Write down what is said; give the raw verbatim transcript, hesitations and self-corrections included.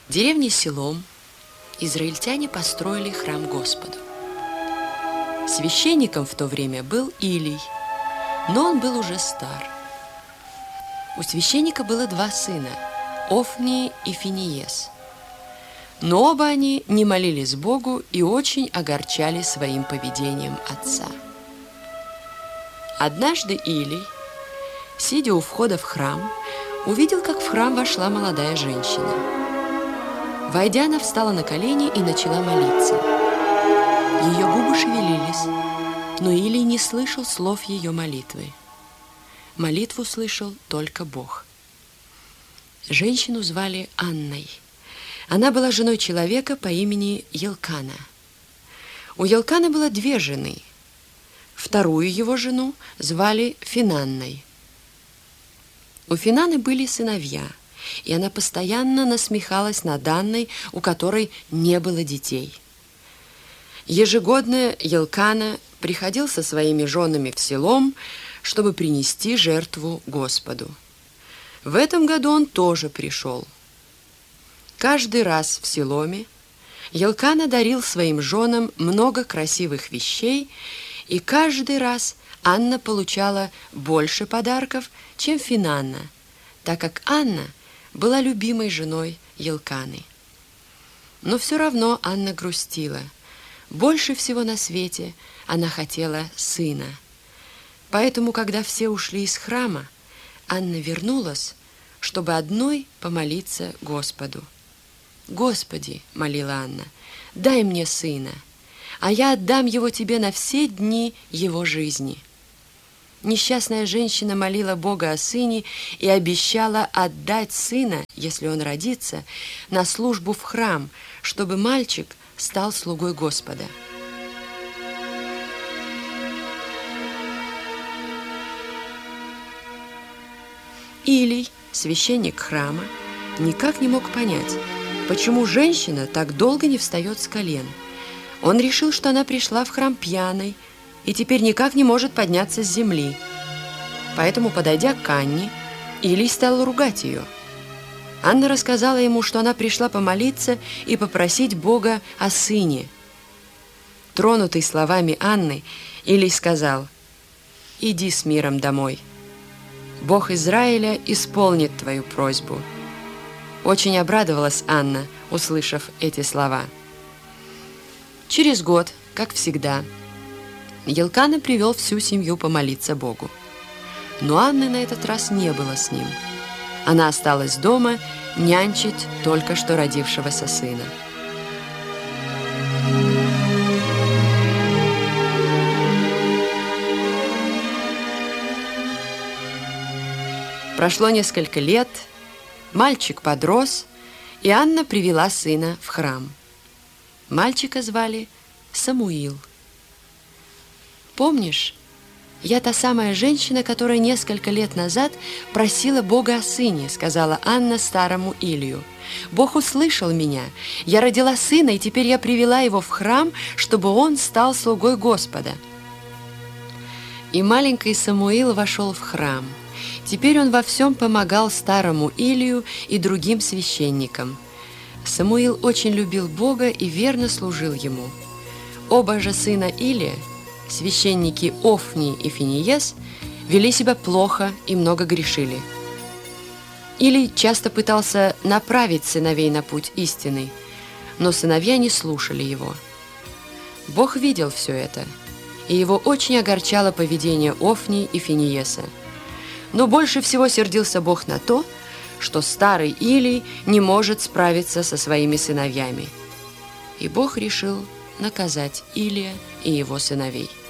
В деревне Силом израильтяне построили храм Господу. Священником в то время был Илий, но он был уже стар. У священника было два сына – Офни и Финиес. Но оба они не молились Богу и очень огорчали своим поведением отца. Однажды Илий, сидя у входа в храм, увидел, как в храм вошла молодая женщина. Войдя, она встала на колени и начала молиться. Ее губы шевелились, но Илий не слышал слов ее молитвы. Молитву слышал только Бог. Женщину звали Анной. Она была женой человека по имени Елкана. У Елкана было две жены. Вторую его жену звали Финанной. У Финаны были сыновья, и она постоянно насмехалась над Анной, у которой не было детей. Ежегодно Елкана приходил со своими женами в Силом, чтобы принести жертву Господу. В этом году он тоже пришел. Каждый раз в Силоме Елкана дарил своим женам много красивых вещей, и каждый раз Анна получала больше подарков, чем Финанна, так как Анна была любимой женой Елканы. Но все равно Анна грустила. Больше всего на свете она хотела сына. Поэтому, когда все ушли из храма, Анна вернулась, чтобы одной помолиться Господу. «Господи, — молила Анна, — дай мне сына, а я отдам его тебе на все дни его жизни». Несчастная женщина молила Бога о сыне и обещала отдать сына, если он родится, на службу в храм, чтобы мальчик стал слугой Господа. Илий, священник храма, никак не мог понять, почему женщина так долго не встает с колен. Он решил, что она пришла в храм пьяной и теперь никак не может подняться с земли. Поэтому, подойдя к Анне, Илий стал ругать ее. Анна рассказала ему, что она пришла помолиться и попросить Бога о сыне. Тронутый словами Анны, Илий сказал: «Иди с миром домой. Бог Израиля исполнит твою просьбу». Очень обрадовалась Анна, услышав эти слова. Через год, как всегда, Елкана привел всю семью помолиться Богу. Но Анны на этот раз не было с ним. Она осталась дома нянчить только что родившегося сына. Прошло несколько лет, мальчик подрос, и Анна привела сына в храм. Мальчика звали Самуил. «Помнишь, я та самая женщина, которая несколько лет назад просила Бога о сыне», — сказала Анна старому Илью. «Бог услышал меня. Я родила сына, и теперь я привела его в храм, чтобы он стал слугой Господа». И маленький Самуил вошел в храм. Теперь он во всем помогал старому Илью и другим священникам. Самуил очень любил Бога и верно служил ему. Оба же сына Илия, священники Офни и Финиес, вели себя плохо и много грешили. Илий часто пытался направить сыновей на путь истинный, но сыновья не слушали его. Бог видел все это, и его очень огорчало поведение Офни и Финиеса. Но больше всего сердился Бог на то, что старый Илий не может справиться со своими сыновьями. И Бог решил наказать Илия и его сыновей.